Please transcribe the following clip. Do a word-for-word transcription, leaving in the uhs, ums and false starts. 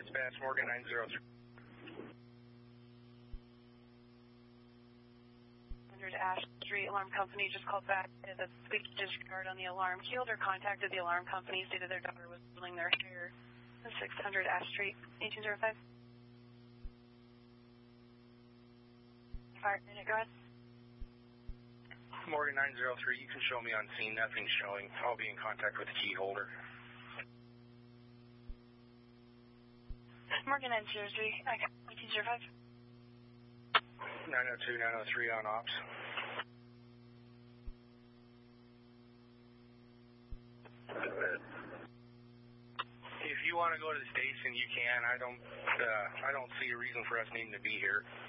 dispatch, Morgan nine zero three. Ash Street Alarm Company just called back that the squeaky disregard on the alarm killed or contacted the alarm company, stated their daughter was pulling their hair. six hundred Ash Street, eighteen oh five. Fire minute, go ahead. Morgan nine zero three, you can show me on scene. Nothing's showing. I'll be in contact with the key holder. Morgan nine zero three, eighteen oh five. nine oh two, nine oh three on ops. If you want to go to the station, you can. I don't, uh, I don't see a reason for us needing to be here.